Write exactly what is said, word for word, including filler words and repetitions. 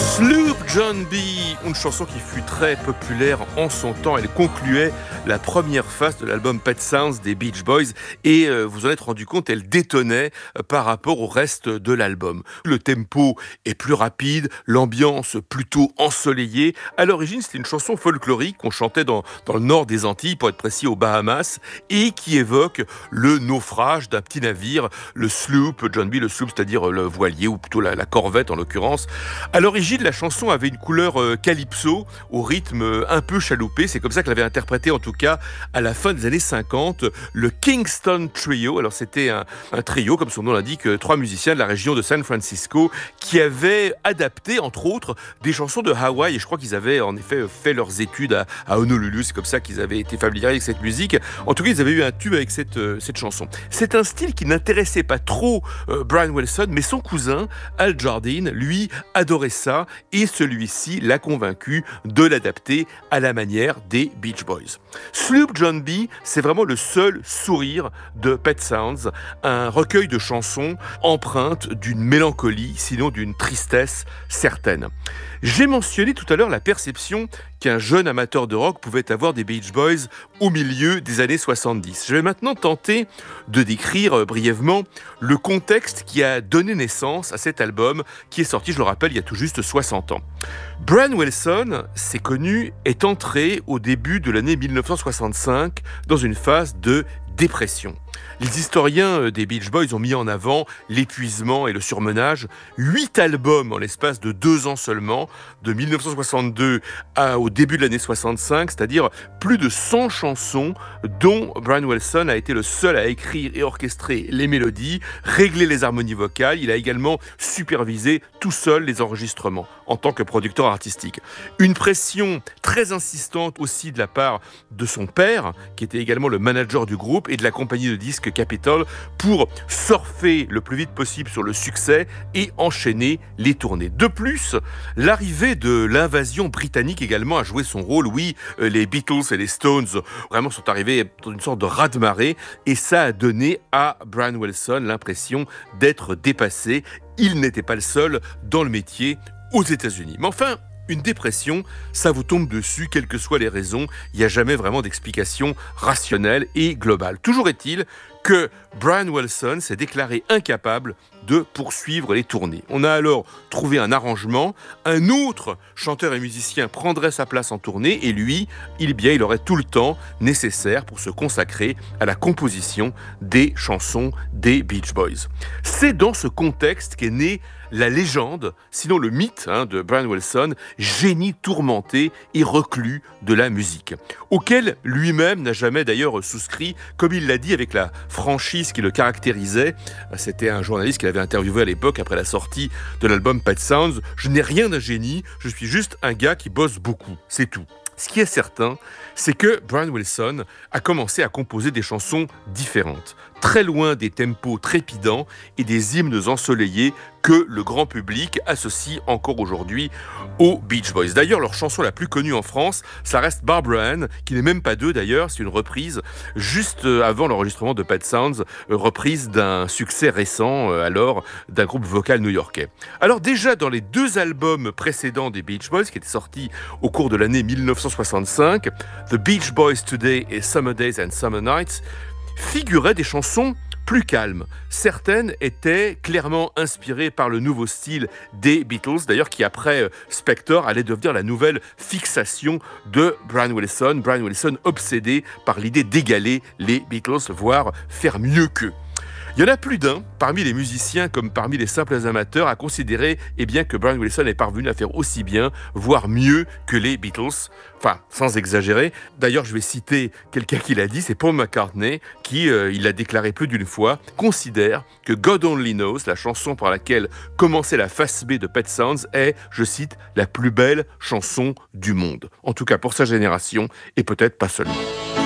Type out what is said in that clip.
Sloop John B, une chanson qui fut très populaire en son temps. Elle concluait la première phase de l'album Pet Sounds des Beach Boys et euh, vous en êtes rendu compte, elle détonnait euh, par rapport au reste de l'album. Le tempo est plus rapide, l'ambiance plutôt ensoleillée. À l'origine, c'était une chanson folklorique qu'on chantait dans, dans le nord des Antilles, pour être précis aux Bahamas, et qui évoque le naufrage d'un petit navire, le sloop John B, le sloop, c'est-à-dire le voilier, ou plutôt la, la corvette en l'occurrence. À l'origine, la chanson avait une couleur euh, calypso, au rythme euh, un peu chaloupé. C'est comme ça que l'avait interprété, en tout cas, à la fin des années cinquante, le Kingston Trio. Alors, c'était un, un trio, comme son nom l'indique, euh, trois musiciens de la région de San Francisco, qui avaient adapté, entre autres, des chansons de Hawaï. Et je crois qu'ils avaient, en effet, fait leurs études à, à Honolulu. C'est comme ça qu'ils avaient été familiarisés avec cette musique. En tout cas, ils avaient eu un tube avec cette, euh, cette chanson. C'est un style qui n'intéressait pas trop euh, Brian Wilson, mais son cousin, Al Jardine, lui, adorait ça, et celui-ci l'a convaincu de l'adapter à la manière des Beach Boys. Sloop John B, c'est vraiment le seul sourire de Pet Sounds, un recueil de chansons empreintes d'une mélancolie, sinon d'une tristesse certaine. J'ai mentionné tout à l'heure la perception qu'un jeune amateur de rock pouvait avoir des Beach Boys au milieu des années soixante-dix. Je vais maintenant tenter de décrire brièvement le contexte qui a donné naissance à cet album qui est sorti, je le rappelle, il y a tout juste soixante ans. Brian Wilson, c'est connu, est entré au début de l'année dix-neuf cent soixante-cinq dans une phase de dépression. Les historiens des Beach Boys ont mis en avant l'épuisement et le surmenage. Huit albums en l'espace de deux ans seulement, de dix-neuf cent soixante-deux à, au début de l'année soixante-cinq, c'est-à-dire plus de cent chansons dont Brian Wilson a été le seul à écrire et orchestrer les mélodies, régler les harmonies vocales. Il a également supervisé tout seul les enregistrements en tant que producteur artistique. Une pression très insistante aussi de la part de son père, qui était également le manager du groupe, et de la compagnie de disques Capitol, pour surfer le plus vite possible sur le succès et enchaîner les tournées. De plus, l'arrivée de l'invasion britannique également a joué son rôle. Oui, les Beatles et les Stones vraiment sont arrivés dans une sorte de raz-de-marée, et ça a donné à Brian Wilson l'impression d'être dépassé. Il n'était pas le seul dans le métier aux États-Unis. Mais enfin, une dépression, ça vous tombe dessus, quelles que soient les raisons. Il n'y a jamais vraiment d'explication rationnelle et globale. Toujours est-il que Brian Wilson s'est déclaré incapable de poursuivre les tournées. On a alors trouvé un arrangement. Un autre chanteur et musicien prendrait sa place en tournée, et lui, il, bien, il aurait tout le temps nécessaire pour se consacrer à la composition des chansons des Beach Boys. C'est dans ce contexte qu'est née la légende, sinon le mythe hein, de Brian Wilson, génie tourmenté et reclus de la musique, auquel lui-même n'a jamais d'ailleurs souscrit, comme il l'a dit avec la franchise qui le caractérisait. C'était un journaliste qu'il avait interviewé à l'époque après la sortie de l'album Pet Sounds. « Je n'ai rien d'un génie, je suis juste un gars qui bosse beaucoup, c'est tout ». Ce qui est certain, c'est que Brian Wilson a commencé à composer des chansons différentes, très loin des tempos trépidants et des hymnes ensoleillés que le grand public associe encore aujourd'hui aux Beach Boys. D'ailleurs, leur chanson la plus connue en France, ça reste Barbara Ann, qui n'est même pas d'eux d'ailleurs, c'est une reprise juste avant l'enregistrement de Pet Sounds, reprise d'un succès récent alors d'un groupe vocal new-yorkais. Alors déjà dans les deux albums précédents des Beach Boys, qui étaient sortis au cours de l'année dix-neuf cent soixante-cinq, The Beach Boys Today et Summer Days and Summer Nights, figuraient des chansons plus calmes. Certaines étaient clairement inspirées par le nouveau style des Beatles, d'ailleurs qui après Spector allait devenir la nouvelle fixation de Brian Wilson. Brian Wilson obsédé par l'idée d'égaler les Beatles, voire faire mieux qu'eux. Il y en a plus d'un, parmi les musiciens comme parmi les simples amateurs, à considérer eh bien, que Brian Wilson est parvenu à faire aussi bien, voire mieux que les Beatles. Enfin, sans exagérer. D'ailleurs, je vais citer quelqu'un qui l'a dit, c'est Paul McCartney, qui, euh, il l'a déclaré plus d'une fois, considère que God Only Knows, la chanson par laquelle commençait la face B de Pet Sounds, est, je cite, la plus belle chanson du monde. En tout cas pour sa génération, et peut-être pas seulement.